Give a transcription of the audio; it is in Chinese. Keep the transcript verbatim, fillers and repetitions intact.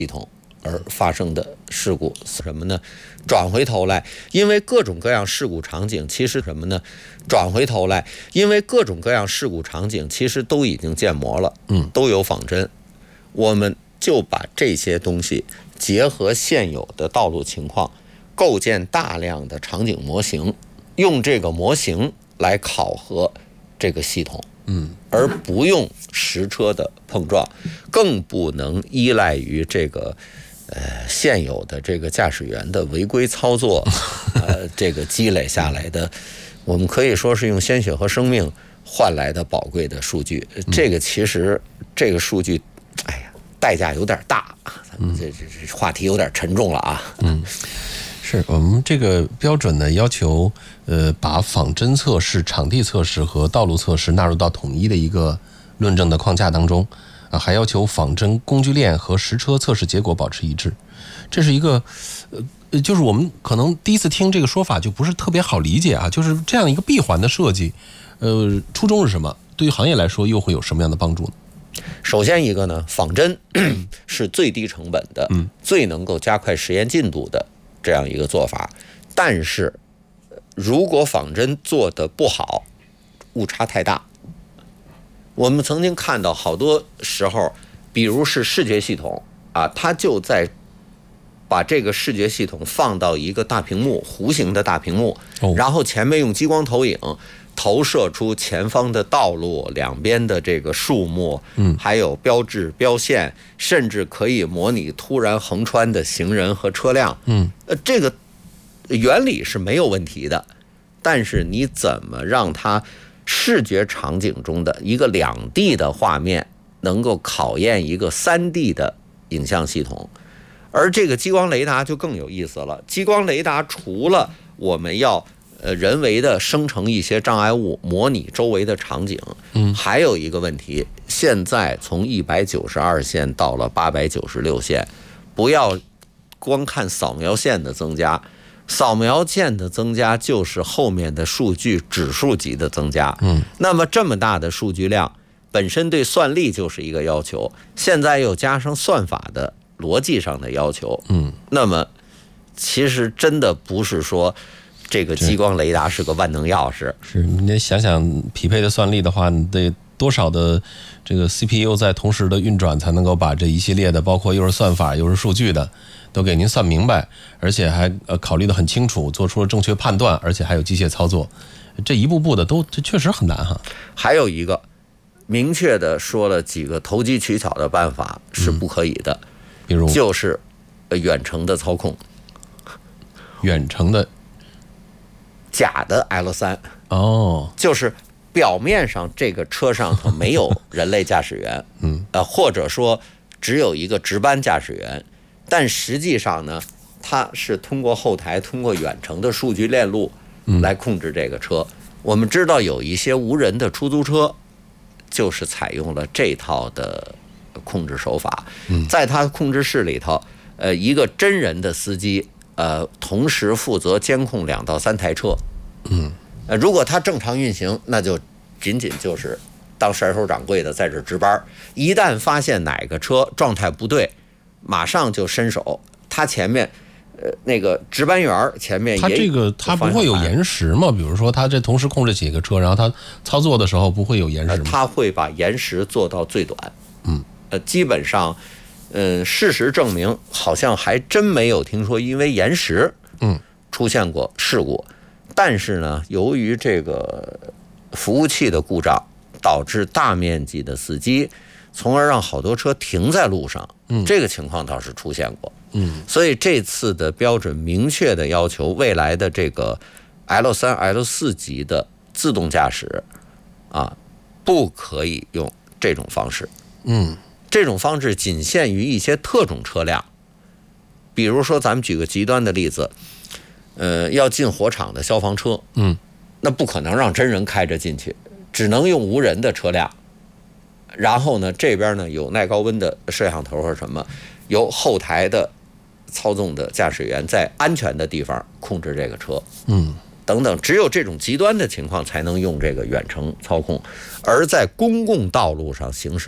系统而发生的事故什么呢？转回头来，因为各种各样事故场景，其实什么呢？转回头来，因为各种各样事故场景其实都已经建模了，嗯，都有仿真，我们就把这些东西结合现有的道路情况，构建大量的场景模型，用这个模型来考核这个系统，嗯，而不用实车的碰撞，更不能依赖于这个呃现有的这个驾驶员的违规操作，呃，这个积累下来的，我们可以说是用鲜血和生命换来的宝贵的数据。这个其实这个数据，哎呀，代价有点大，咱们这这这话题有点沉重了啊。 嗯，是我们这个标准呢，要求呃把仿真测试、场地测试和道路测试纳入到统一的一个论证的框架当中啊，还要求仿真工具链和实车测试结果保持一致。这是一个呃，就是我们可能第一次听这个说法就不是特别好理解啊，就是这样一个闭环的设计，呃，初衷是什么？对于行业来说又会有什么样的帮助呢？ 首先一个呢，仿真是最低成本的，嗯，最能够加快实验进度的这样一个做法。但是，如果仿真做得不好，误差太大。我们曾经看到好多时候，比如是视觉系统啊，它就在把这个视觉系统放到一个大屏幕，弧形的大屏幕，哦，然后前面用激光投影投射出前方的道路、两边的这个树木，嗯，还有标志、标线，甚至可以模拟突然横穿的行人和车辆，嗯，呃，这个原理是没有问题的，但是你怎么让它视觉场景中的一个两 D 的画面能够考验一个三 D 的影像系统？而这个激光雷达就更有意思了。激光雷达除了我们要呃人为的生成一些障碍物，模拟周围的场景，嗯，还有一个问题，现在从一百九十二线到了八百九十六线，不要光看扫描线的增加。扫描线的增加就是后面的数据指数级的增加，嗯，那么这么大的数据量，本身对算力就是一个要求，现在又加上算法的逻辑上的要求，嗯，那么其实真的不是说这个激光雷达是个万能钥匙， 是你得想想匹配的算力的话，你得多少的这个 C P U 在同时的运转，才能够把这一系列的，包括又是算法又是数据的，都给您算明白，而且还呃考虑得很清楚，做出了正确判断，而且还有机械操作，这一步步的都这确实很难哈。 还有一个明确的说了几个投机取巧的办法是不可以的，嗯， 比如就是远程的操控， 远程的假的 L 三哦， 就是表面上这个车上头没有人类驾驶员，嗯，呃，或者说只有一个值班驾驶员，但实际上呢，它是通过后台、通过远程的数据链路来控制这个车。嗯，我们知道有一些无人的出租车，就是采用了这套的控制手法。嗯，在它控制室里头，呃，一个真人的司机，呃，同时负责监控两到三台车。嗯。呃，如果它正常运行，那就仅仅就是当甩手掌柜的在这值班。一旦发现哪个车状态不对，马上就伸手。他前面，呃，那个值班员前面也， 他这个他不会有延时吗？比如说他这同时控制几个车，然后他操作的时候不会有延时吗？ 呃、他会把延时做到最短。嗯，呃，基本上，嗯、呃，事实证明，好像还真没有听说因为延时，嗯，出现过事故。嗯，但是呢，由于这个服务器的故障，导致大面积的死机，从而让好多车停在路上。嗯，这个情况倒是出现过。嗯，所以这次的标准明确的要求，未来的这个 L 三、L 四级的自动驾驶啊，不可以用这种方式。嗯，这种方式仅限于一些特种车辆，比如说咱们举个极端的例子。呃，要进火场的消防车，嗯，那不可能让真人开着进去，只能用无人的车辆。然后呢，这边呢有耐高温的摄像头或什么，由后台的操纵的驾驶员在安全的地方控制这个车，嗯，等等，只有这种极端的情况才能用这个远程操控，而在公共道路上行驶